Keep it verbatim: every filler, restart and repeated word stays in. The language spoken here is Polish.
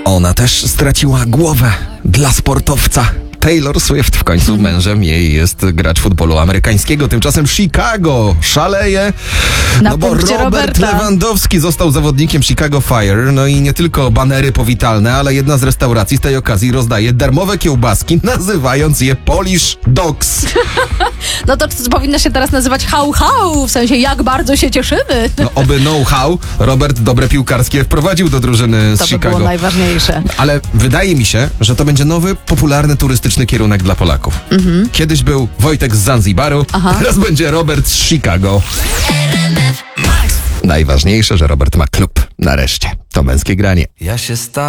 Ona też straciła głowę dla sportowca. Taylor Swift w końcu mężem jej jest gracz futbolu amerykańskiego. Tymczasem Chicago szaleje, Na no bo punkcie Robert Roberta. Lewandowski został zawodnikiem Chicago Fire. No i nie tylko banery powitalne, ale jedna z restauracji z tej okazji rozdaje darmowe kiełbaski, nazywając je Polish Dogs. No to powinno się teraz nazywać hał hał, w sensie jak bardzo się cieszymy. No oby know-how Robert dobre piłkarskie wprowadził do drużyny z To by Chicago. było najważniejsze. Ale wydaje mi się, że to będzie nowy, popularny, turystyczny kierunek dla Polaków. Mhm. Kiedyś był Wojtek z Zanzibaru, Aha. teraz będzie Robert z Chicago. Najważniejsze, że Robert ma klub. Nareszcie. To męskie granie. Ja się stałem